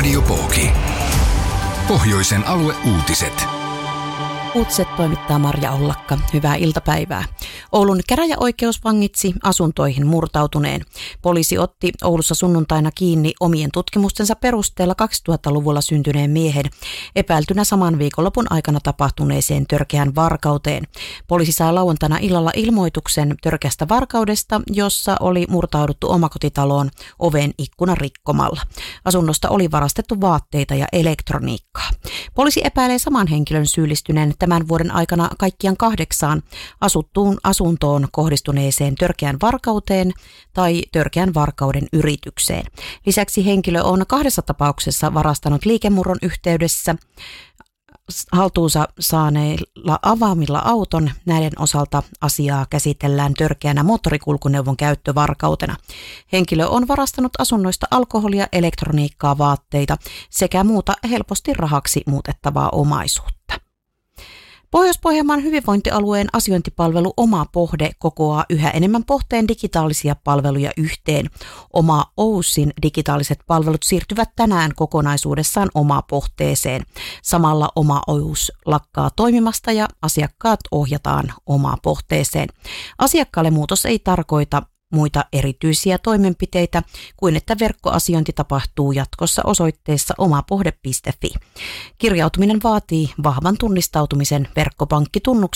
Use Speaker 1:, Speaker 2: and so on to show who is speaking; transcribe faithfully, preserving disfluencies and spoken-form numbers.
Speaker 1: Radio Pooki. Pohjoisen alueuutiset.
Speaker 2: Uutiset toimittaa Marja Ollakka. Hyvää iltapäivää. Oulun käräjäoikeus vangitsi asuntoihin murtautuneen. Poliisi otti Oulussa sunnuntaina kiinni omien tutkimustensa perusteella kaksituhattaluvulla syntyneen miehen epäiltynä saman viikonlopun aikana tapahtuneeseen törkeään varkauteen. Poliisi sai lauantaina illalla ilmoituksen törkeästä varkaudesta, jossa oli murtauduttu omakotitaloon oven ikkunan rikkomalla. Asunnosta oli varastettu vaatteita ja elektroniikkaa. Poliisi epäilee saman henkilön syyllistyneen tämän vuoden aikana kaikkiaan kahdeksaan asuttuun asuntoon kohdistuneeseen törkeään varkauteen tai törkeän varkauden yritykseen. Lisäksi henkilö on kahdessa tapauksessa varastanut liikemurron yhteydessä haltuunsa saaneilla avaamilla auton. Näiden osalta asiaa käsitellään törkeänä moottorikulkuneuvon käyttövarkautena. Henkilö on varastanut asunnoista alkoholia, elektroniikkaa, vaatteita sekä muuta helposti rahaksi muutettavaa omaisuutta. Pohjois-Pohjanmaan hyvinvointialueen asiointipalvelu Oma Pohde kokoaa yhä enemmän Pohteen digitaalisia palveluja yhteen. Oma Oussin digitaaliset palvelut siirtyvät tänään kokonaisuudessaan Oma Pohteeseen. Samalla Oma Ous lakkaa toimimasta ja asiakkaat ohjataan Oma Pohteeseen. Asiakkaalle muutos ei tarkoita muita erityisiä toimenpiteitä kuin että verkkoasiointi tapahtuu jatkossa osoitteessa omapohde piste fi. Kirjautuminen vaatii vahvan tunnistautumisen verkkopankkitunnuksella